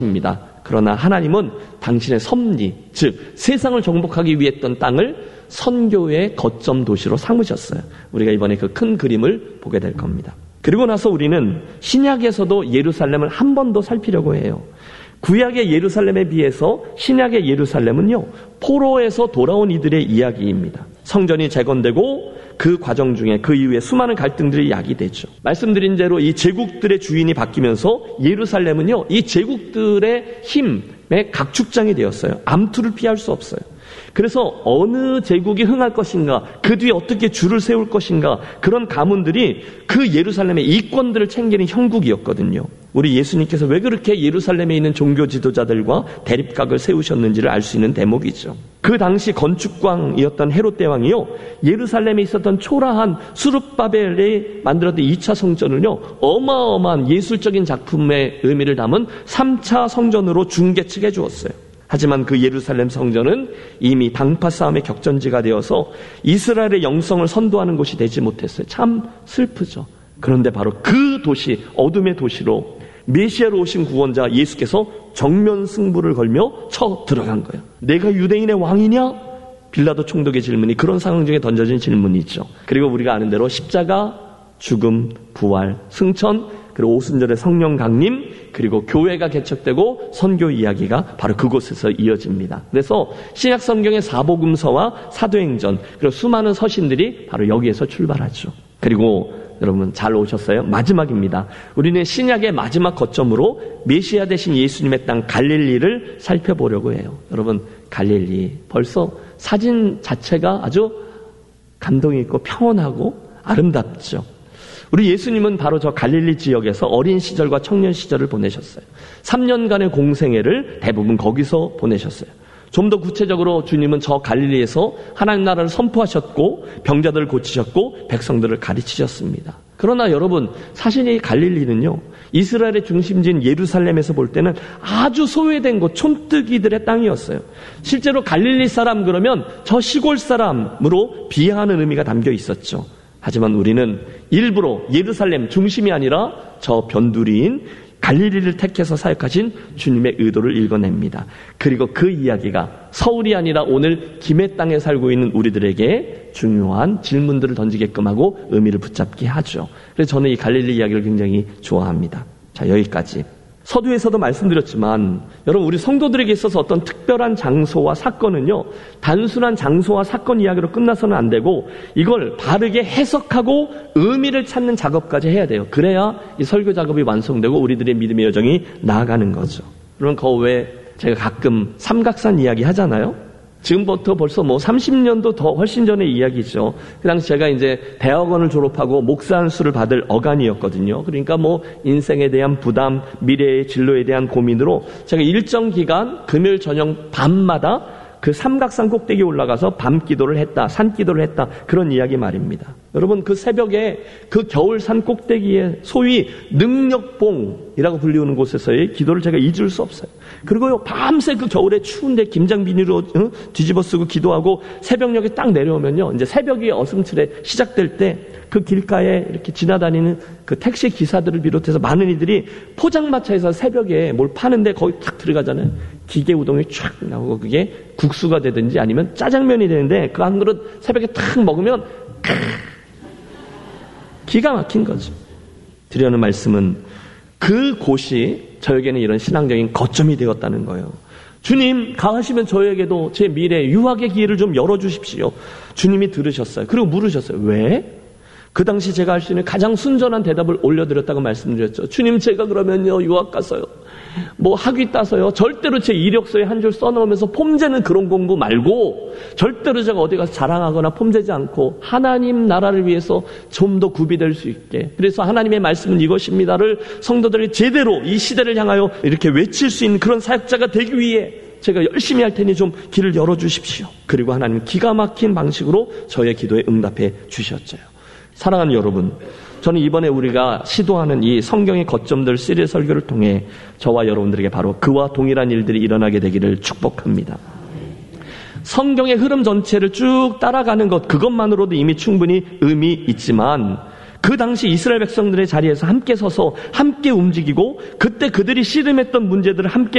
입니다. 그러나 하나님은 당신의 섭리, 즉 세상을 정복하기 위해 했던 땅을 선교의 거점 도시로 삼으셨어요. 우리가 이번에 그 큰 그림을 보게 될 겁니다. 그리고 나서 우리는 신약에서도 예루살렘을 한 번 더 살피려고 해요. 구약의 예루살렘에 비해서 신약의 예루살렘은요, 포로에서 돌아온 이들의 이야기입니다. 성전이 재건되고 그 과정 중에 그 이후에 수많은 갈등들이 야기되죠. 말씀드린 대로 이 제국들의 주인이 바뀌면서 예루살렘은요, 이 제국들의 힘의 각축장이 되었어요. 암투를 피할 수 없어요. 그래서 어느 제국이 흥할 것인가, 그 뒤에 어떻게 줄을 세울 것인가, 그런 가문들이 그 예루살렘의 이권들을 챙기는 형국이었거든요. 우리 예수님께서 왜 그렇게 예루살렘에 있는 종교 지도자들과 대립각을 세우셨는지를 알 수 있는 대목이죠. 그 당시 건축광이었던 헤롯 대왕이요, 예루살렘에 있었던 초라한 수룹바벨이 만들었던 2차 성전을요, 어마어마한 예술적인 작품의 의미를 담은 3차 성전으로 중개측해 주었어요. 하지만 그 예루살렘 성전은 이미 당파 싸움의 격전지가 되어서 이스라엘의 영성을 선도하는 곳이 되지 못했어요. 참 슬프죠. 그런데 바로 그 도시, 어둠의 도시로 메시아로 오신 구원자 예수께서 정면 승부를 걸며 쳐 들어간 거예요. 내가 유대인의 왕이냐? 빌라도 총독의 질문이 그런 상황 중에 던져진 질문이죠. 그리고 우리가 아는 대로 십자가, 죽음, 부활, 승천, 그리고 오순절의 성령 강림, 그리고 교회가 개척되고 선교 이야기가 바로 그곳에서 이어집니다. 그래서 신약 성경의 사복음서와 사도행전, 그리고 수많은 서신들이 바로 여기에서 출발하죠. 그리고 여러분 잘 오셨어요? 마지막입니다. 우리는 신약의 마지막 거점으로 메시아 되신 예수님의 땅 갈릴리를 살펴보려고 해요. 여러분, 갈릴리 벌써 사진 자체가 아주 감동이 있고 평온하고 아름답죠. 우리 예수님은 바로 저 갈릴리 지역에서 어린 시절과 청년 시절을 보내셨어요. 3년간의 공생애를 대부분 거기서 보내셨어요. 좀 더 구체적으로 주님은 저 갈릴리에서 하나님 나라를 선포하셨고 병자들을 고치셨고 백성들을 가르치셨습니다. 그러나 여러분, 사실 이 갈릴리는요, 이스라엘의 중심지인 예루살렘에서 볼 때는 아주 소외된 곳, 촌뜨기들의 땅이었어요. 실제로 갈릴리 사람 그러면 저 시골 사람으로 비하하는 의미가 담겨 있었죠. 하지만 우리는 일부러 예루살렘 중심이 아니라 저 변두리인 갈릴리를 택해서 사역하신 주님의 의도를 읽어냅니다. 그리고 그 이야기가 서울이 아니라 오늘 김해 땅에 살고 있는 우리들에게 중요한 질문들을 던지게끔 하고 의미를 붙잡게 하죠. 그래서 저는 이 갈릴리 이야기를 굉장히 좋아합니다. 자, 여기까지. 서두에서도 말씀드렸지만 여러분, 우리 성도들에게 있어서 어떤 특별한 장소와 사건은요, 단순한 장소와 사건 이야기로 끝나서는 안 되고 이걸 바르게 해석하고 의미를 찾는 작업까지 해야 돼요. 그래야 이 설교 작업이 완성되고 우리들의 믿음의 여정이 나아가는 거죠. 그럼 그 외에 제가 가끔 삼각산 이야기 하잖아요. 지금부터 벌써 30년도 더 훨씬 전의 이야기죠. 그 당시 제가 이제 대학원을 졸업하고 목사 안수를 받을 어간이었거든요. 그러니까 인생에 대한 부담, 미래의 진로에 대한 고민으로 제가 일정 기간 금요일 저녁 밤마다 그 삼각산 꼭대기에 올라가서 밤 기도를 했다, 산 기도를 했다, 그런 이야기 말입니다. 여러분, 그 새벽에 그 겨울 산 꼭대기에 소위 능력봉이라고 불리우는 곳에서의 기도를 제가 잊을 수 없어요. 그리고요, 밤새 그 겨울에 추운데 김장 비닐로 뒤집어 쓰고 기도하고 새벽녘에 딱 내려오면요, 이제 새벽이 어슴틀에 시작될 때 그 길가에 이렇게 지나다니는 그 택시 기사들을 비롯해서 많은 이들이 포장마차에서 새벽에 뭘 파는데 거기 탁 들어가잖아요. 기계 우동이 쫙 나오고 그게 국수가 되든지 아니면 짜장면이 되는데 그 한 그릇 새벽에 탁 먹으면 기가 막힌 거죠. 드리려는 말씀은 그곳이 저에게는 이런 신앙적인 거점이 되었다는 거예요. 주님, 가하시면 저에게도 제 미래 유학의 기회를 좀 열어주십시오. 주님이 들으셨어요. 그리고 물으셨어요. 왜? 그 당시 제가 할 수 있는 가장 순전한 대답을 올려드렸다고 말씀드렸죠. 주님, 제가 그러면요, 유학 가서요, 학위 따서요, 절대로 제 이력서에 한 줄 써놓으면서 폼재는 그런 공부 말고 절대로 제가 어디 가서 자랑하거나 폼재지 않고 하나님 나라를 위해서 좀 더 구비될 수 있게, 그래서 하나님의 말씀은 이것입니다를 성도들이 제대로 이 시대를 향하여 이렇게 외칠 수 있는 그런 사역자가 되기 위해 제가 열심히 할 테니 좀 길을 열어주십시오. 그리고 하나님 기가 막힌 방식으로 저의 기도에 응답해 주셨죠. 사랑하는 여러분, 저는 이번에 우리가 시도하는 이 성경의 거점들 시리즈 설교를 통해 저와 여러분들에게 바로 그와 동일한 일들이 일어나게 되기를 축복합니다. 성경의 흐름 전체를 쭉 따라가는 것, 그것만으로도 이미 충분히 의미 있지만 그 당시 이스라엘 백성들의 자리에서 함께 서서 함께 움직이고 그때 그들이 씨름했던 문제들을 함께